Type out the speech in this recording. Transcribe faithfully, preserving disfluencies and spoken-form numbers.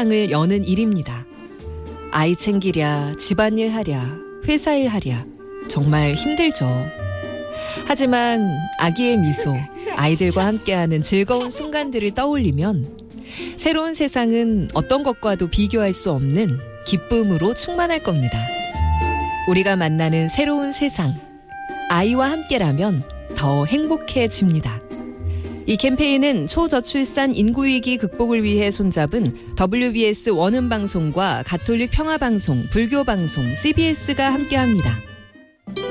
세상을 여는 일입니다. 아이 챙기랴, 집안일 하랴, 회사일 하랴, 정말 힘들죠. 하지만 아기의 미소, 아이들과 함께하는 즐거운 순간들을 떠올리면 새로운 세상은 어떤 것과도 비교할 수 없는 기쁨으로 충만할 겁니다. 우리가 만나는 새로운 세상, 아이와 함께라면 더 행복해집니다. 이 캠페인은 초저출산 인구위기 극복을 위해 손잡은 더블유비에스 원음방송과 가톨릭 평화방송, 불교방송, 씨비에스가 함께합니다.